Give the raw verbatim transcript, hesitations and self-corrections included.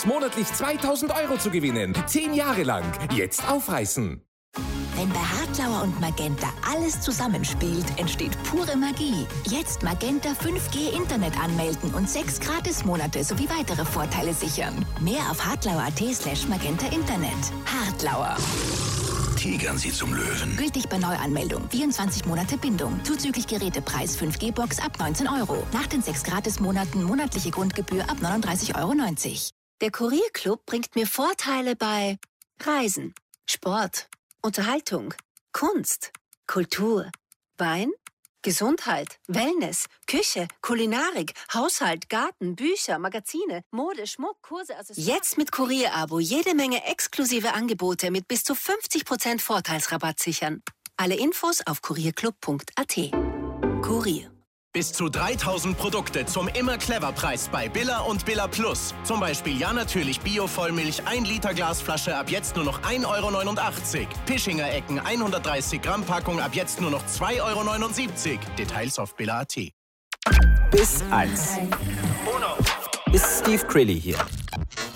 monatlich zweitausend Euro zu gewinnen. Zehn Jahre lang. Jetzt aufreißen. Wenn bei Hartlauer und Magenta alles zusammenspielt, entsteht pure Magie. Jetzt Magenta fünf G Internet anmelden und sechs Gratismonate sowie weitere Vorteile sichern. Mehr auf hartlauer.at slash magenta Internet. Hartlauer. Tigern Sie zum Löwen. Gültig bei Neuanmeldung. vierundzwanzig Monate Bindung. Zuzüglich Gerätepreis fünf G Box ab neunzehn Euro. Nach den sechs Gratismonaten monatliche Grundgebühr ab neununddreißig Euro neunzig. Der Kurierclub bringt mir Vorteile bei Reisen, Sport, Unterhaltung, Kunst, Kultur, Wein, Gesundheit, Wellness, Küche, Kulinarik, Haushalt, Garten, Bücher, Magazine, Mode, Schmuck, Kurse, Accessoires. Jetzt mit Kurierabo jede Menge exklusive Angebote mit bis zu fünfzig Prozent Vorteilsrabatt sichern. Alle Infos auf kurierclub punkt a t. Kurier. Bis zu dreitausend Produkte zum Immer-Clever-Preis bei Billa und Billa Plus. Zum Beispiel Ja Natürlich Bio-Vollmilch, ein Liter Glasflasche ab jetzt nur noch ein Euro neunundachtzig. Pischinger Ecken hundertdreißig Gramm Packung ab jetzt nur noch zwei Euro neunundsiebzig. Details auf billa punkt a t. Bis eins. Ist Steve Crilly hier.